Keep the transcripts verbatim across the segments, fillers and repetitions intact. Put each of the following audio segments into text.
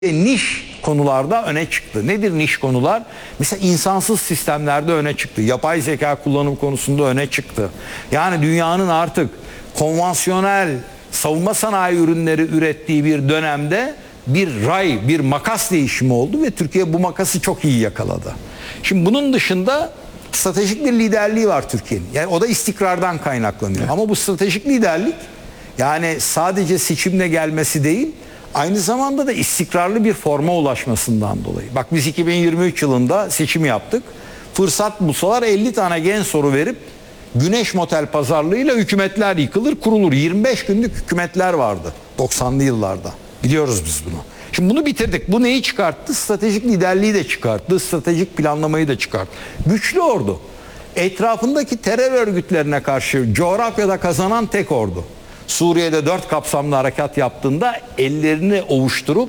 niş konularda öne çıktı. Nedir niş konular? Mesela insansız sistemlerde öne çıktı. Yapay zeka kullanım konusunda öne çıktı. Yani dünyanın artık konvansiyonel savunma sanayi ürünleri ürettiği bir dönemde bir ray, bir makas değişimi oldu ve Türkiye bu makası çok iyi yakaladı. Şimdi bunun dışında stratejik bir liderliği var Türkiye'nin. Yani o da istikrardan kaynaklanıyor. Evet. Ama bu stratejik liderlik yani sadece seçimle gelmesi değil, aynı zamanda da istikrarlı bir forma ulaşmasından dolayı. Bak biz iki bin yirmi üç yılında seçim yaptık. Fırsat bulsalar elli tane gen soru verip güneş motel pazarlığıyla hükümetler yıkılır, kurulur. yirmi beş günlük hükümetler vardı doksanlı yıllarda. Biliyoruz biz bunu. Şimdi bunu bitirdik. Bu neyi çıkarttı? Stratejik liderliği de çıkarttı. Stratejik planlamayı da çıkarttı. Güçlü ordu. Etrafındaki terör örgütlerine karşı coğrafyada kazanan tek ordu. Suriye'de dört kapsamlı harekat yaptığında ellerini ovuşturup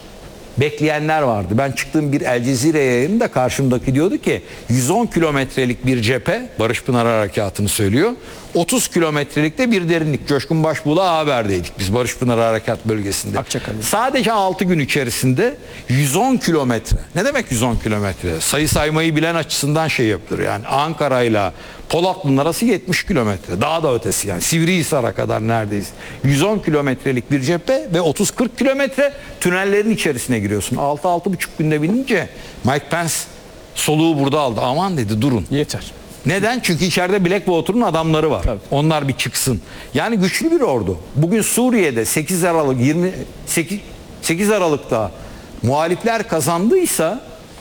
bekleyenler vardı. Ben çıktığım bir El Cezire yayınında karşımdaki diyordu ki yüz on kilometrelik bir cephe, Barış Pınar Harekatı'nı söylüyor. otuz kilometrelikte bir derinlik. Coşkun Başbuğ'la haberdeydik biz Barış Pınar Harekat bölgesinde. Akçakale. Sadece altı gün içerisinde yüz on kilometre. Ne demek yüz on kilometre? Sayı saymayı bilen açısından şey yapılır. Yani Ankara'yla Polatlı'nın arası yetmiş kilometre. Daha da ötesi yani. Sivrihisar'a kadar neredeyse. yüz on kilometrelik bir cephe ve otuz kırk kilometre tünellerin içerisine giriyorsun. altı altı buçuk günde binince Mike Pence soluğu burada aldı. Aman dedi durun. Yeter. Neden? Çünkü içeride Blackwater'ın adamları var. Tabii. Onlar bir çıksın. Yani güçlü bir ordu. Bugün Suriye'de sekiz Aralık yirmi sekiz Aralık'ta muhalifler kazandıysa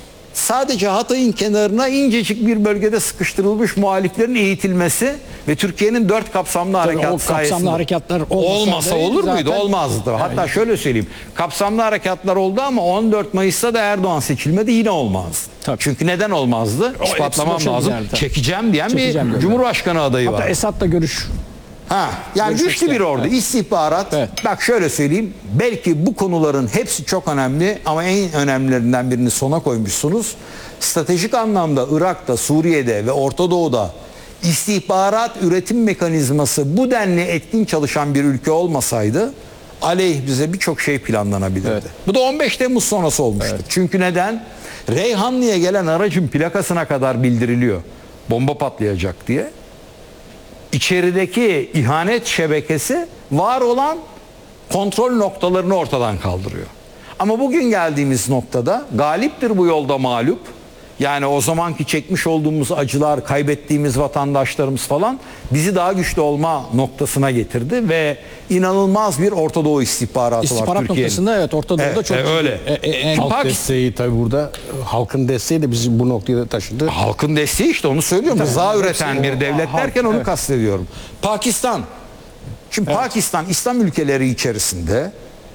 sadece Hatay'ın kenarına incecik bir bölgede sıkıştırılmış muhaliflerin eğitilmesi ve Türkiye'nin dört kapsamlı harekat o kapsamlı sayesinde harekatlar olmasa olur muydu? zaten... Olmazdı. Yani... Hatta şöyle söyleyeyim. Kapsamlı harekatlar oldu ama on dört Mayıs'ta da Erdoğan seçilmedi, yine olmazdı. Tabii. Çünkü neden olmazdı? O İspatlamam lazım. Giderdi, Çekeceğim diyen Çekeceğim bir diyor. Cumhurbaşkanı adayı Hatta var. Esad'la görüş. Ha, yani Görüşmek güçlü bir isterim. ordu. Evet. İstihbarat. Evet. Bak şöyle söyleyeyim. Belki bu konuların hepsi çok önemli ama en önemlilerinden birini sona koymuşsunuz. Stratejik anlamda Irak'ta, Suriye'de ve Orta Doğu'da istihbarat üretim mekanizması bu denli etkin çalışan bir ülke olmasaydı aleyh bize birçok şey planlanabilirdi. Evet. Bu da on beş Temmuz sonrası olmuştu. Evet. Çünkü neden? Reyhanlı'ya gelen aracın plakasına kadar bildiriliyor. Bomba patlayacak diye. İçerideki ihanet şebekesi var olan kontrol noktalarını ortadan kaldırıyor. Ama bugün geldiğimiz noktada galiptir bu yolda mağlup. Yani o zamanki çekmiş olduğumuz acılar, kaybettiğimiz vatandaşlarımız falan bizi daha güçlü olma noktasına getirdi ve inanılmaz bir Orta Doğu istihbaratı İstihbarat var Türkiye'nin. noktasında evet Orta Doğu'da Evet, çok e, öyle. E, e, en Halk Pakistan- desteği tabii burada, halkın desteği de bizi bu noktaya taşıdı. Halkın desteği işte onu söylüyorum. Tabii, Rıza hepsi üreten o- bir devlet halk, derken onu evet. kastediyorum. Pakistan. Şimdi Evet. Pakistan İslam ülkeleri içerisinde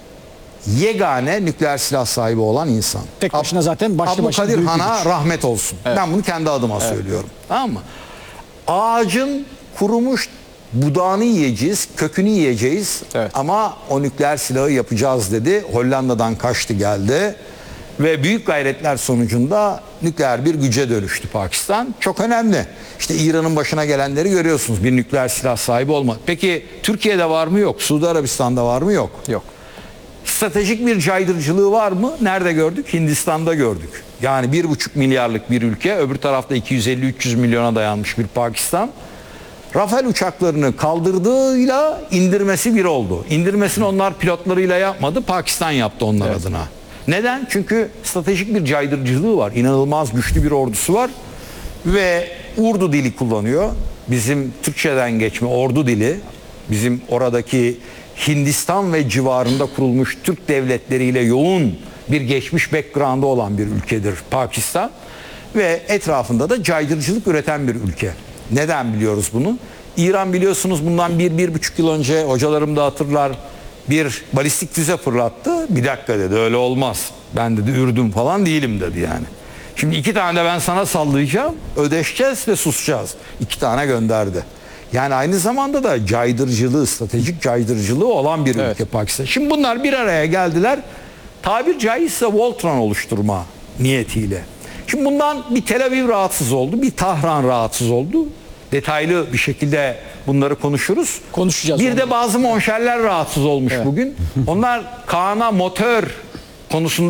yegane nükleer silah sahibi olan insan. Tek başına zaten başlı başına Abdülkadir büyük bir Han'a güç. rahmet olsun. Evet. Ben bunu kendi adıma Evet. söylüyorum. Tamam mı? Ağacın kurumuş budağını yiyeceğiz, kökünü yiyeceğiz Evet. ama o nükleer silahı yapacağız dedi. Hollanda'dan kaçtı geldi ve büyük gayretler sonucunda nükleer bir güce dönüştü Pakistan. Çok önemli. İşte İran'ın başına gelenleri görüyorsunuz. Bir nükleer silah sahibi olmadı. Peki Türkiye'de var mı? Yok. Suudi Arabistan'da var mı? Yok. Yok. Stratejik bir caydırıcılığı var mı? Nerede gördük? Hindistan'da gördük. Yani bir buçuk milyarlık bir ülke, öbür tarafta iki yüz elli üç yüz milyona dayanmış bir Pakistan. Rafael uçaklarını kaldırdığıyla indirmesi bir oldu. İndirmesini onlar pilotlarıyla yapmadı, Pakistan yaptı onlar Evet. adına. Neden? Çünkü stratejik bir caydırıcılığı var. İnanılmaz güçlü bir ordusu var ve Urdu dili kullanıyor. Bizim Türkçeden geçme ordu dili. Bizim oradaki Hindistan ve civarında kurulmuş Türk devletleriyle yoğun bir geçmiş background'ı olan bir ülkedir Pakistan. Ve etrafında da caydırıcılık üreten bir ülke. Neden biliyoruz bunu? İran biliyorsunuz bundan bir, bir buçuk yıl önce hocalarım da hatırlar bir balistik füze fırlattı. Bir dakika dedi, öyle olmaz. Ben dedi Ürdün falan değilim dedi yani. Şimdi iki tane de ben sana sallayacağım, ödeşeceğiz ve susacağız. İki tane gönderdi. Yani aynı zamanda da caydırıcılığı, stratejik caydırıcılığı olan bir Evet. ülke Pakistan. Şimdi bunlar bir araya geldiler. Tabir caizse Voltron oluşturma niyetiyle. Şimdi bundan bir Tel Aviv rahatsız oldu, bir Tahran rahatsız oldu. Detaylı bir şekilde bunları konuşuruz. Konuşacağız Bir onu. de bazı monşerler rahatsız olmuş Evet. bugün. Onlar Kaan'a motor konusunda